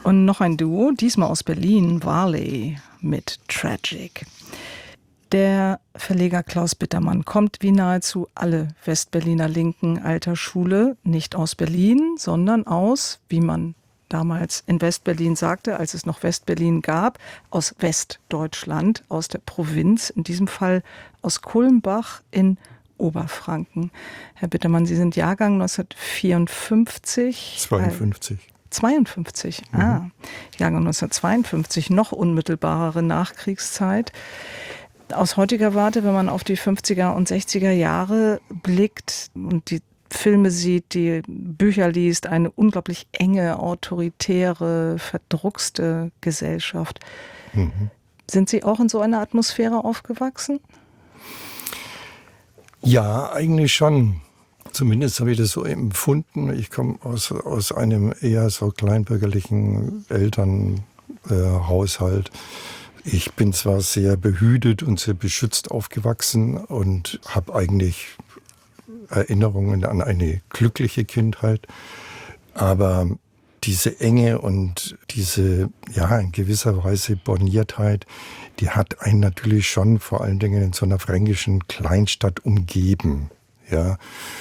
Und noch ein Duo, diesmal aus Berlin, Varley mit Tragic. Der Verleger Klaus Bittermann kommt wie nahezu alle Westberliner linken alter Schule nicht aus Berlin, sondern aus, wie man damals in Westberlin sagte, als es noch Westberlin gab, aus Westdeutschland, aus der Provinz, in diesem Fall aus Kulmbach in Oberfranken. Herr Bittermann, Sie sind Jahrgang 1954. 52, Jahrgang 1952, noch unmittelbarere Nachkriegszeit. Aus heutiger Warte, wenn man auf die 50er und 60er Jahre blickt und die Filme sieht, die Bücher liest, eine unglaublich enge, autoritäre, verdruckste Gesellschaft. Sind Sie auch in so einer Atmosphäre aufgewachsen? Ja, eigentlich schon. Zumindest habe ich das so empfunden. Ich komme aus einem eher so kleinbürgerlichen Elternhaushalt. Ich bin zwar sehr behütet und sehr beschützt aufgewachsen und habe eigentlich Erinnerungen an eine glückliche Kindheit, aber diese Enge und diese, ja, in gewisser Weise Borniertheit, die hat einen natürlich schon vor allen Dingen in so einer fränkischen Kleinstadt umgeben, ja.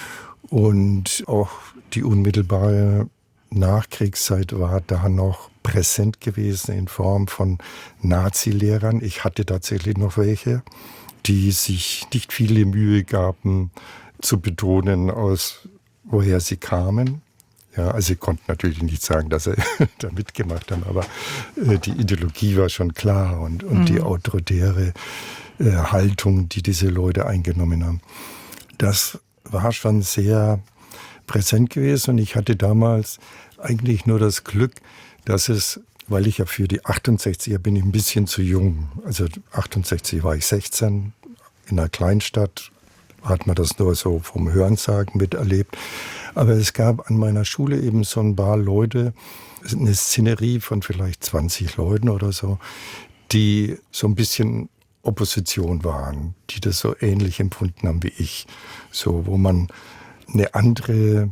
Und auch die unmittelbare Nachkriegszeit war da noch präsent gewesen in Form von Nazi-Lehrern. Ich hatte tatsächlich noch welche, die sich nicht viele Mühe gaben, zu betonen, aus woher sie kamen. Ja, also sie konnten natürlich nicht sagen, dass sie da mitgemacht haben, aber die Ideologie war schon klar und die autoritäre Haltung, die diese Leute eingenommen haben. Das war schon sehr präsent gewesen und ich hatte damals eigentlich nur das Glück, dass es, weil ich ja für die 68er bin ich ein bisschen zu jung, also 68 war ich 16, in einer Kleinstadt hat man das nur so vom Hörensagen miterlebt, aber es gab an meiner Schule eben so ein paar Leute, eine Szenerie von vielleicht 20 Leuten oder so, die so ein bisschen Opposition waren, die das so ähnlich empfunden haben wie ich. So, wo man eine andere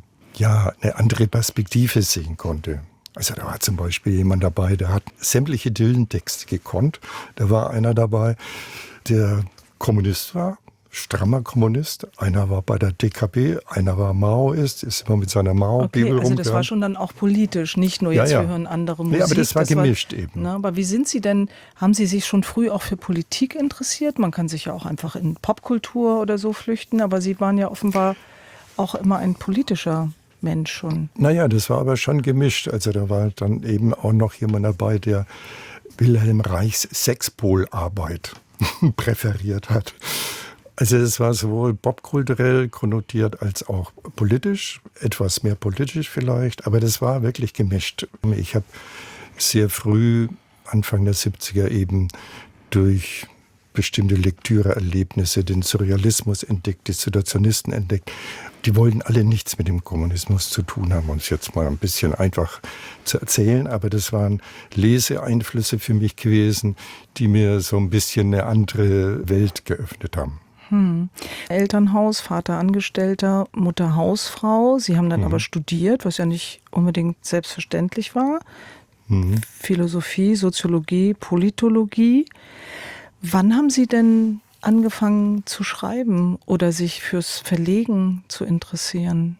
Perspektive sehen konnte. Also da war zum Beispiel jemand dabei, der hat sämtliche Dylan-Texte gekonnt. Da war einer dabei, der Kommunist war, strammer Kommunist. Einer war bei der DKP, einer war Maoist, ist immer mit seiner Mao-Bibel rumgegangen. Also das war schon dann auch politisch, nicht nur jetzt, wir hören andere Musik. Nee, aber das war gemischt eben. Na, aber wie sind Sie denn, haben Sie sich schon früh auch für Politik interessiert? Man kann sich ja auch einfach in Popkultur oder so flüchten, aber Sie waren ja offenbar auch immer ein politischer Mensch schon. Naja, das war aber schon gemischt. Also da war dann eben auch noch jemand dabei, der Wilhelm Reichs Sexpolarbeit präferiert hat. Also es war sowohl popkulturell konnotiert als auch politisch, etwas mehr politisch vielleicht, aber das war wirklich gemischt. Ich habe sehr früh, Anfang der 70er eben, durch bestimmte Lektüreerlebnisse den Surrealismus entdeckt, die Situationisten entdeckt. Die wollten alle nichts mit dem Kommunismus zu tun haben, um es jetzt mal ein bisschen einfach zu erzählen. Aber das waren Leseeinflüsse für mich gewesen, die mir so ein bisschen eine andere Welt geöffnet haben. Elternhaus, Vater Angestellter, Mutter Hausfrau. Sie haben dann aber studiert, was ja nicht unbedingt selbstverständlich war. Philosophie, Soziologie, Politologie. Wann haben Sie denn angefangen zu schreiben oder sich fürs Verlegen zu interessieren?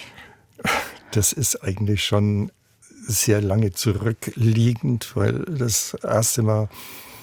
Das ist eigentlich schon sehr lange zurückliegend, weil das erste Mal,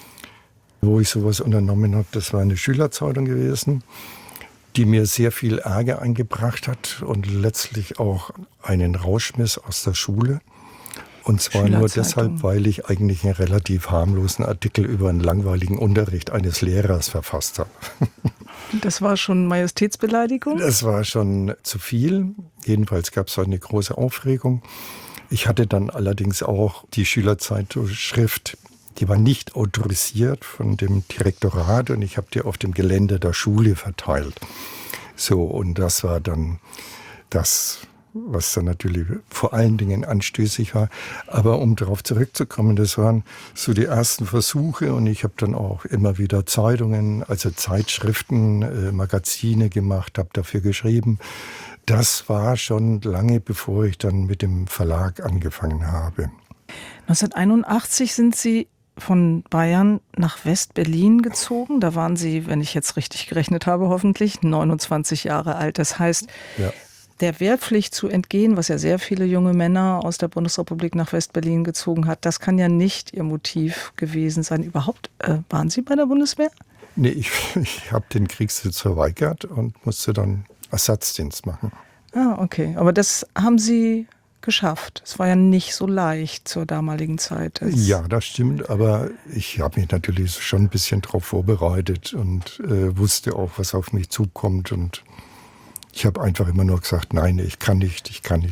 wo ich sowas unternommen habe, das war eine Schülerzeitung gewesen, die mir sehr viel Ärger eingebracht hat und letztlich auch einen rausschmiss aus der Schule. Und zwar nur deshalb, weil ich eigentlich einen relativ harmlosen Artikel über einen langweiligen Unterricht eines Lehrers verfasst habe. Das war schon Majestätsbeleidigung? Das war schon zu viel. Jedenfalls gab es eine große Aufregung. Ich hatte dann allerdings auch die Schülerzeitschrift, die war nicht autorisiert von dem Direktorat und ich habe die auf dem Gelände der Schule verteilt. So, und das war dann das, was dann natürlich vor allen Dingen anstößig war. Aber um darauf zurückzukommen, das waren so die ersten Versuche und ich habe dann auch immer wieder Zeitungen, also Zeitschriften, Magazine gemacht, habe dafür geschrieben. Das war schon lange, bevor ich dann mit dem Verlag angefangen habe. 1981 sind Sie von Bayern nach West-Berlin gezogen. Da waren Sie, wenn ich jetzt richtig gerechnet habe, hoffentlich 29 Jahre alt. Das heißt, Ja. der Wehrpflicht zu entgehen, was ja sehr viele junge Männer aus der Bundesrepublik nach West-Berlin gezogen hat, das kann ja nicht Ihr Motiv gewesen sein. Überhaupt, waren Sie bei der Bundeswehr? Nee, ich habe den Kriegsdienst verweigert und musste dann Ersatzdienst machen. Ah, okay. Aber das haben Sie geschafft. Es war ja nicht so leicht zur damaligen Zeit. Ja, das stimmt, aber ich habe mich natürlich schon ein bisschen darauf vorbereitet und wusste auch, was auf mich zukommt. Und ich habe einfach immer nur gesagt, nein, ich kann nicht.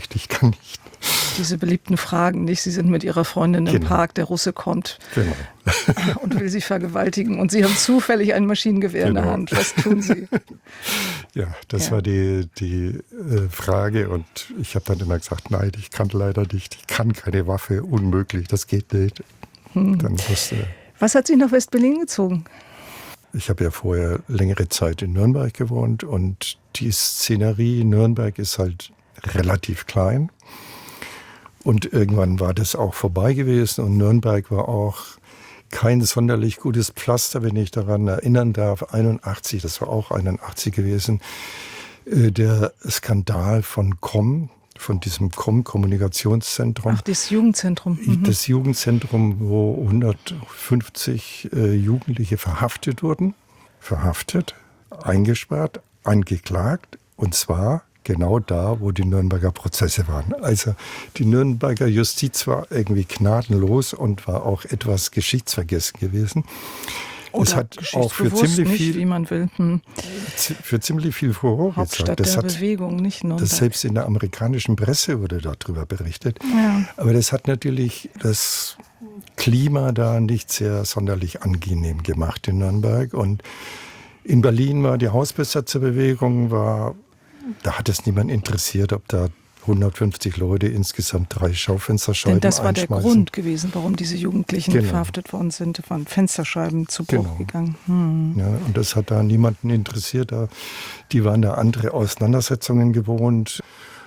Diese beliebten Fragen, nicht? Sie sind mit Ihrer Freundin im Park, der Russe kommt und will Sie vergewaltigen und Sie haben zufällig ein Maschinengewehr in der Hand. Was tun Sie? Ja, das war die Frage und ich habe dann immer gesagt, nein, ich kann leider nicht, ich kann keine Waffe, unmöglich, das geht nicht. Dann Was hat Sie nach West-Berlin gezogen? Ich habe ja vorher längere Zeit in Nürnberg gewohnt und die Szenerie in Nürnberg ist halt relativ klein. Und irgendwann war das auch vorbei gewesen und Nürnberg war auch kein sonderlich gutes Pflaster, wenn ich daran erinnern darf. 81, das war auch 81 gewesen, der Skandal von COM, von diesem COM-Kommunikationszentrum. Ach, das Jugendzentrum. Das Jugendzentrum, wo 150 Jugendliche verhaftet wurden. Verhaftet, eingesperrt, angeklagt. Und zwar genau da, wo die Nürnberger Prozesse waren. Also die Nürnberger Justiz war irgendwie gnadenlos und war auch etwas geschichtsvergessen gewesen. Oder es hat auch für ziemlich nicht, viel, wie man will. für ziemlich viel Furore Hauptstadt gesorgt. der Bewegung, nicht Nürnberg. Das selbst in der amerikanischen Presse wurde darüber berichtet. Ja. Aber das hat natürlich das Klima da nicht sehr sonderlich angenehm gemacht in Nürnberg. Und in Berlin war die Hausbesetzerbewegung, da hat es niemand interessiert, ob da 150 Leute insgesamt 3 Schaufensterscheiben Denn das war der einschmeißen. Grund gewesen, warum diese Jugendlichen verhaftet worden sind, waren Fensterscheiben zu Bruch gegangen. Ja, und das hat da niemanden interessiert. Die waren da andere Auseinandersetzungen gewohnt.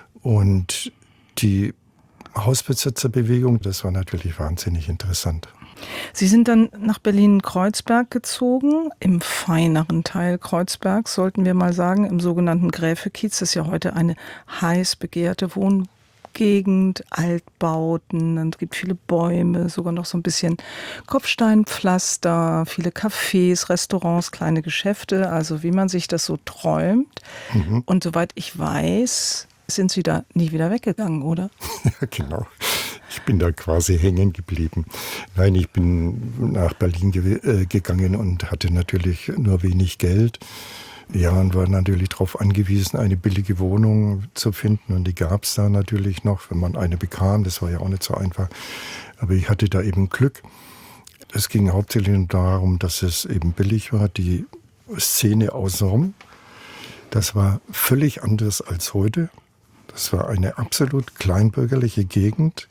Und die Hausbesetzerbewegung, das war natürlich wahnsinnig interessant. Sie sind dann nach Berlin-Kreuzberg gezogen, im feineren Teil Kreuzbergs, sollten wir mal sagen, im sogenannten Gräfekiez. Das ist ja heute eine heiß begehrte Wohngegend, Altbauten, es gibt viele Bäume, sogar noch so ein bisschen Kopfsteinpflaster, viele Cafés, Restaurants, kleine Geschäfte, also wie man sich das so träumt. Und soweit ich weiß, sind Sie da nie wieder weggegangen, oder? Ja, genau. Ich bin da quasi hängen geblieben. Nein, ich bin nach Berlin gegangen und hatte natürlich nur wenig Geld. Ja, und war natürlich darauf angewiesen, eine billige Wohnung zu finden. Und die gab es da natürlich noch, wenn man eine bekam. Das war ja auch nicht so einfach. Aber ich hatte da eben Glück. Es ging hauptsächlich darum, dass es eben billig war. Die Szene außenrum, das war völlig anders als heute. Das war eine absolut kleinbürgerliche Gegend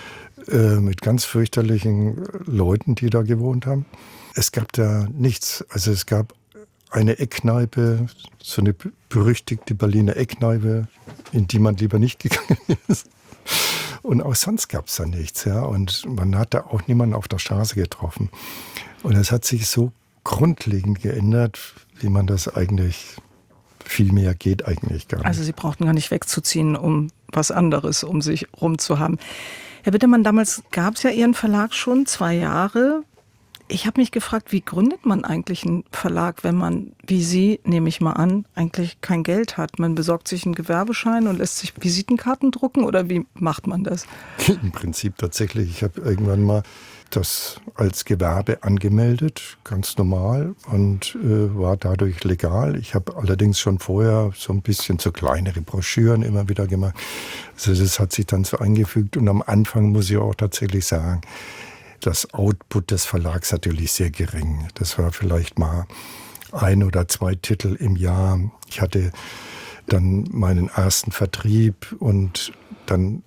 mit ganz fürchterlichen Leuten, die da gewohnt haben. Es gab da nichts. Also es gab eine Eckkneipe, so eine berüchtigte Berliner Eckkneipe, in die man lieber nicht gegangen ist. Und auch sonst gab es da nichts. Ja? Und man hat da auch niemanden auf der Straße getroffen. Und es hat sich so grundlegend geändert, wie man das eigentlich... Viel mehr geht eigentlich gar nicht. Also Sie brauchten gar nicht wegzuziehen, um was anderes um sich rum zu haben. Herr Bittermann, damals gab es ja Ihren Verlag schon 2 Jahre. Ich habe mich gefragt, wie gründet man eigentlich einen Verlag, wenn man, wie Sie, nehme ich mal an, eigentlich kein Geld hat? Man besorgt sich einen Gewerbeschein und lässt sich Visitenkarten drucken oder wie macht man das? Im Prinzip tatsächlich. Ich habe irgendwann mal das als Gewerbe angemeldet, ganz normal, und war dadurch legal. Ich habe allerdings schon vorher so ein bisschen so kleinere Broschüren immer wieder gemacht. Also das hat sich dann so eingefügt. Und am Anfang muss ich auch tatsächlich sagen, das Output des Verlags natürlich sehr gering. Das war vielleicht mal 1 oder 2 Titel im Jahr. Ich hatte dann meinen ersten Vertrieb und dann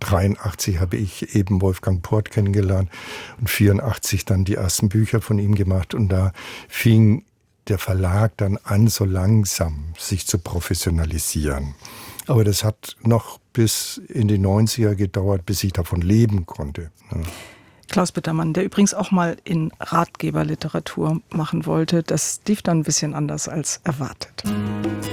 83 habe ich eben Wolfgang Port kennengelernt und 84 dann die ersten Bücher von ihm gemacht. Und da fing der Verlag dann an, so langsam sich zu professionalisieren. Aber das hat noch bis in die 90er gedauert, bis ich davon leben konnte. Klaus Bittermann, der übrigens auch mal in Ratgeberliteratur machen wollte. Das lief dann ein bisschen anders als erwartet.